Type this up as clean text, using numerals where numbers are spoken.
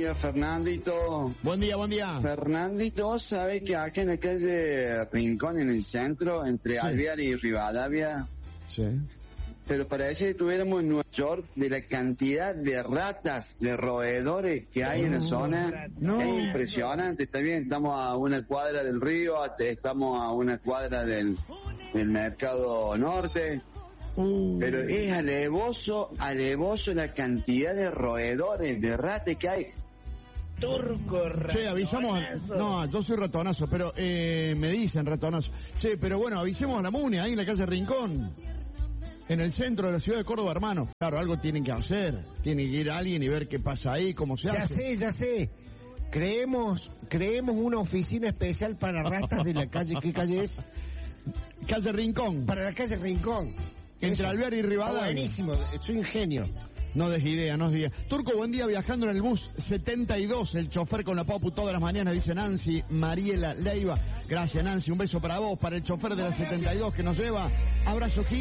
día, Fernandito. Buen día, buen día. Fernandito, vos sabés que acá en la calle Rincón, en el centro, entre Alvear y Rivadavia, pero parece que tuviéramos en Nueva York de la cantidad de ratas, de roedores que hay en la zona. Es impresionante. Está bien, estamos a una cuadra del río, estamos a una cuadra del Mercado Norte. Pero es alevoso la cantidad de roedores, de ratas que hay. Turco, ratonazo. Che, avisamos. No, yo soy ratonazo, pero me dicen ratonazo. Che, pero bueno, avisemos a la MUNI, ahí en la calle Rincón, en el centro de la ciudad de Córdoba, hermano. Claro, algo tienen que hacer. Tiene que ir alguien y ver qué pasa ahí, cómo se hace. Ya sé. Creemos una oficina especial para ratas de la calle. ¿Qué calle es? Calle Rincón. Para la calle Rincón. Entre Alvear y Rivadavia. Buenísimo, es un ingenio. No des idea. Turco, buen día, viajando en el bus 72, el chofer con la Papu todas las mañanas, dice Nancy Mariela Leiva. Gracias, Nancy, un beso para vos, para el chofer de la 72 que nos lleva. Abrazo gigante.